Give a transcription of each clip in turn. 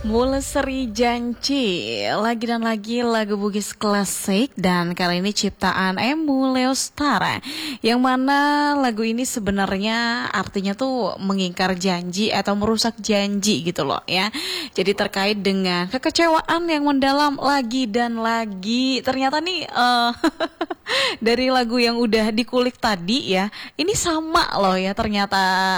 Mulai Seri Janji, lagi dan lagi lagu Bugis klasik dan kali ini ciptaan Emu Leostara. Yang mana lagu ini sebenarnya artinya tuh mengingkar janji atau merusak janji gitu loh ya. Jadi terkait dengan kekecewaan yang mendalam lagi dan lagi. Ternyata nih dari lagu yang udah dikulik tadi ya, ini sama loh ya ternyata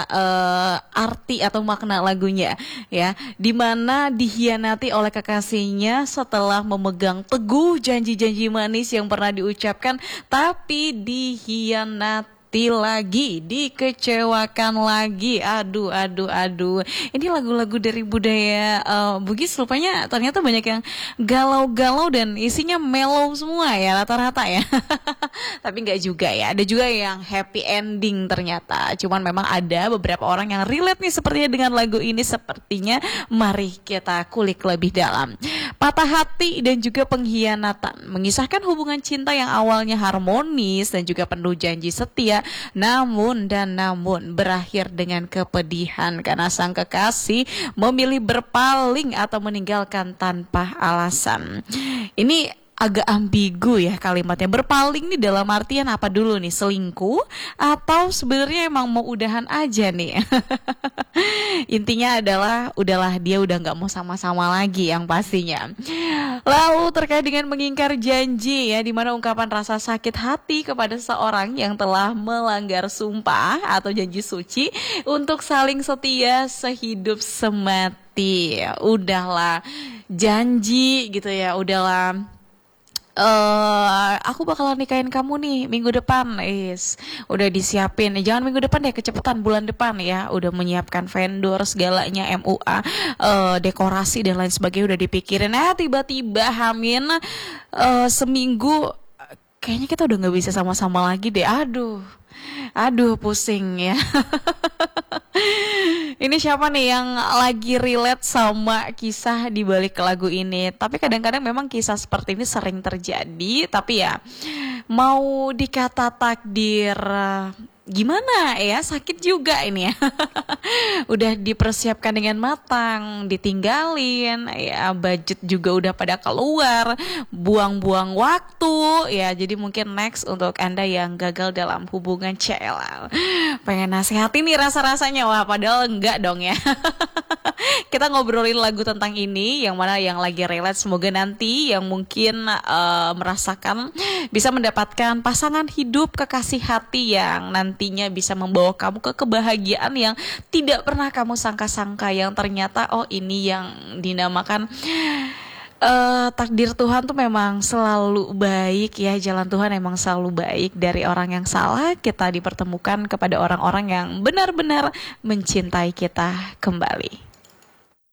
arti atau makna lagunya ya. Dimana dihianati oleh kekasihnya setelah memegang teguh janji-janji manis yang pernah diucapkan, tapi dihianati lagi, dikecewakan lagi. Aduh. Ini lagu-lagu dari budaya Bugis rupanya ternyata banyak yang galau-galau dan isinya mellow semua ya rata-rata ya. Tapi nggak juga ya. Ada juga yang happy ending ternyata. Cuman memang ada beberapa orang yang relate nih sepertinya dengan lagu ini. Sepertinya mari kita kulik lebih dalam. Patah hati dan juga pengkhianatan mengisahkan hubungan cinta yang awalnya harmonis dan juga penuh janji setia, namun berakhir dengan kepedihan karena sang kekasih memilih berpaling atau meninggalkan tanpa alasan. Ini agak ambigu ya kalimatnya. Berpaling nih dalam artian apa dulu nih? Selingkuh atau sebenarnya emang mau udahan aja nih? Intinya adalah udahlah, dia udah nggak mau sama-sama lagi yang pastinya. Lalu terkait dengan mengingkar janji ya, dimana ungkapan rasa sakit hati kepada seorang yang telah melanggar sumpah atau janji suci untuk saling setia sehidup semati. Udahlah janji gitu ya, udahlah. Aku bakalan nikahin kamu nih minggu depan, udah disiapin. Jangan minggu depan deh, kecepatan bulan depan ya. Udah menyiapkan vendor segalanya, MUA, dekorasi dan lain sebagainya udah dipikirin. Tiba-tiba Hamin seminggu, kayaknya kita udah nggak bisa sama-sama lagi deh. Aduh pusing ya. Ini siapa nih yang lagi relate sama kisah di balik lagu ini? Tapi kadang-kadang memang kisah seperti ini sering terjadi. Tapi ya mau dikata takdir gimana ya, sakit juga ini ya. Udah dipersiapkan dengan matang, ditinggalin ya, budget juga udah pada keluar, buang-buang waktu ya. Jadi mungkin next untuk Anda yang gagal dalam hubungan CLL, pengen nasihatin nih rasa-rasanya, wah padahal enggak dong ya. Kita ngobrolin lagu tentang ini, yang mana yang lagi relate, semoga nanti yang mungkin merasakan bisa mendapatkan pasangan hidup, kekasih hati yang nantinya bisa membawa kamu ke kebahagiaan yang tidak pernah kamu sangka-sangka, yang ternyata ini yang dinamakan takdir Tuhan tuh memang selalu baik ya. Jalan Tuhan emang selalu baik. Dari orang yang salah kita dipertemukan kepada orang-orang yang benar-benar mencintai kita kembali.